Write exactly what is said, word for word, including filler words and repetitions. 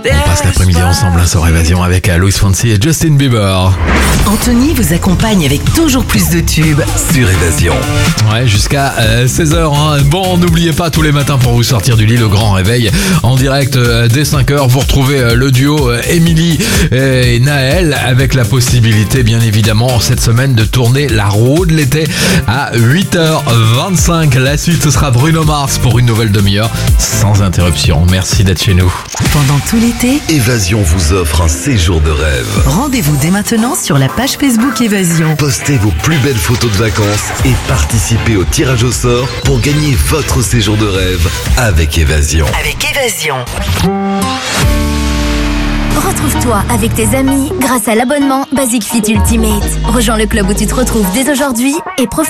On passe l'après-midi ensemble hein, sur Évasion avec euh, Louis Fonsi et Justin Bieber. Anthony vous accompagne avec toujours plus de tubes sur Évasion. Ouais, jusqu'à euh, seize heures. Hein. Bon, n'oubliez pas tous les matins pour vous sortir du lit, le grand réveil en direct euh, dès cinq heures. Vous retrouvez euh, le duo euh, Émilie et Naël avec la possibilité, bien évidemment, cette semaine de tourner la roue de l'été à huit heures vingt-cinq. La suite, ce sera Bruno Mars pour une nouvelle demi-heure sans interruption. Merci d'être chez nous. pendant tout l'été. Évasion vous offre un séjour de rêve. Rendez-vous dès maintenant sur la page Facebook Évasion. Postez vos plus belles photos de vacances et participez au tirage au sort pour gagner votre séjour de rêve avec Évasion. Avec Évasion. Retrouve-toi avec tes amis grâce à l'abonnement Basic Fit Ultimate. Rejoins le club où tu te retrouves dès aujourd'hui et profite